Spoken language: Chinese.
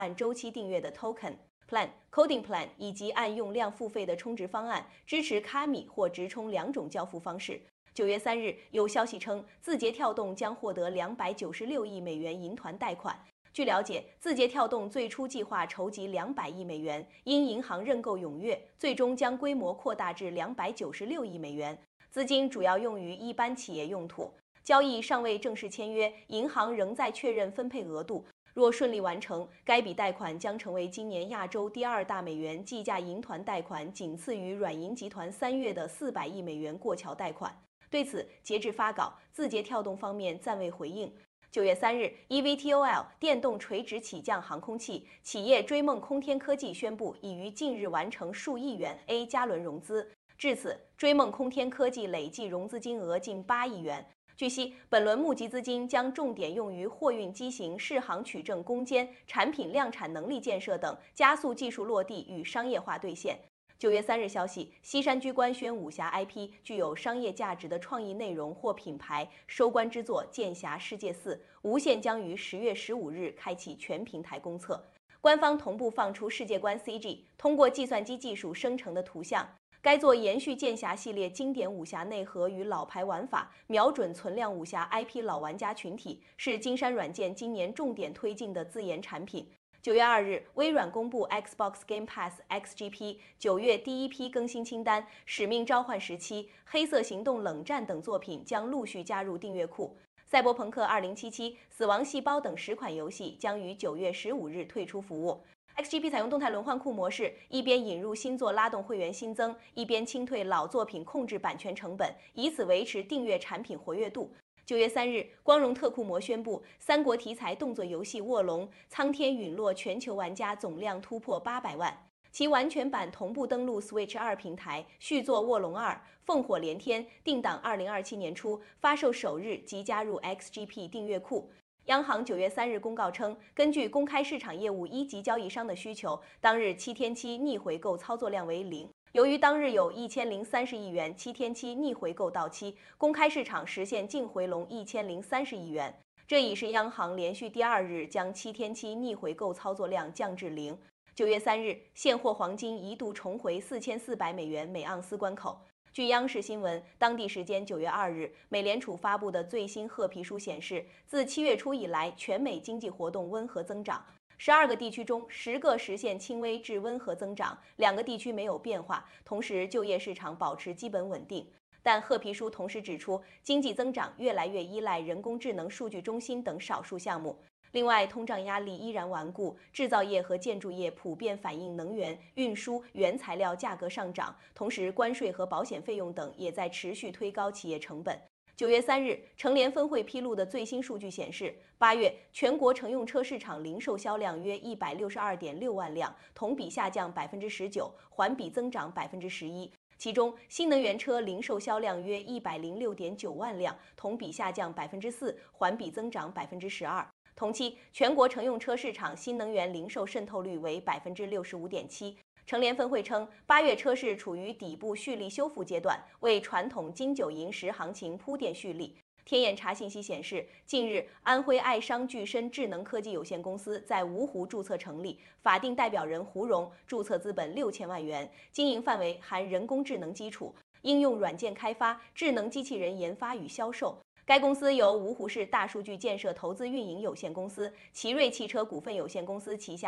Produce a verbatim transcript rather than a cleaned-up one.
按周期订阅的 Token、Plan、Coding Plan 以及按用量付费的充值方案，支持卡米或直充两种交付方式。九月三日，有消息称，字节跳动将获得两百九十六亿美元银团贷款。据了解，字节跳动最初计划筹集两百亿美元，因银行认购踊跃，最终将规模扩大至两百九十六亿美元，资金主要用于一般企业用途。交易尚未正式签约，银行仍在确认分配额度。若顺利完成，该笔贷款将成为今年亚洲第二大美元计价银团贷款，仅次于软银集团三月的四百亿美元过桥贷款。对此，截至发稿，字节跳动方面暂未回应。九月三日 ，E V T O L 电动垂直起降航空器企业追梦空天科技宣布，已于近日完成数亿元 A 加轮融资。至此，追梦空天科技累计融资金额近八亿元。据悉，本轮募集资金将重点用于货运机型适航取证攻坚、产品量产能力建设等，加速技术落地与商业化兑现。九月三日消息，西山居官宣武侠 I P 具有商业价值的创意内容或品牌收官之作《剑侠世界四》，无线将于十月十五日开启全平台公测。官方同步放出世界观 C G， 通过计算机技术生成的图像。该作延续剑侠系列经典武侠内核与老牌玩法，瞄准存量武侠 I P 老玩家群体，是金山软件今年重点推进的自研产品。九月二日，微软公布 Xbox Game Pass X G P 九月第一批更新清单，《使命召唤十七》《黑色行动：冷战》等作品将陆续加入订阅库。赛博朋克二零七七、死亡细胞等十款游戏将于九月十五日退出服务。X G P 采用动态轮换库模式，一边引入新作拉动会员新增，一边清退老作品控制版权成本，以此维持订阅产品活跃度。九月三日，光荣特库摩宣布，三国题材动作游戏《卧龙：苍天陨落》全球玩家总量突破八百万，其完全版同步登陆 Switch 二平台，续作《卧龙二：烽火连天》定档二零二七年初，发售首日即加入 X G P 订阅库。央行九月三日公告称，根据公开市场业务一级交易商的需求，当日七天期逆回购操作量为零。由于当日有一千零三十亿元七天期逆回购到期，公开市场实现净回笼一千零三十亿元。这已是央行连续第二日将七天期逆回购操作量降至零。九月三日，现货黄金一度重回四千四百美元每盎司关口。据央视新闻，当地时间九月二日，美联储发布的最新褐皮书显示，自七月初以来，全美经济活动温和增长。十二个地区中，十个实现轻微至温和增长，两个地区没有变化。同时，就业市场保持基本稳定。但褐皮书同时指出，经济增长越来越依赖人工智能数据中心等少数项目。另外，通胀压力依然顽固，制造业和建筑业普遍反映能源、运输、原材料价格上涨，同时关税和保险费用等也在持续推高企业成本。九月三日，成联分会披露的最新数据显示，八月全国乘用车市场零售销量约一百六十二点六万辆，同比下降百分之十九，环比增长百分之十一。其中，新能源车零售销量约一百零六点九万辆，同比下降百分之四，环比增长百分之十二。同期，全国乘用车市场新能源零售渗透率为百分之六十五点七。成联分会称，八月车市处于底部蓄力修复阶段，为传统金九银十行情铺垫蓄力。天眼查信息显示，近日安徽爱商聚深智能科技有限公司在芜湖注册成立，法定代表人胡荣，注册资本六千万元，经营范围含人工智能基础、应用软件开发、智能机器人研发与销售。该公司由芜湖市大数据建设投资运营有限公司、奇瑞汽车股份有限公司旗下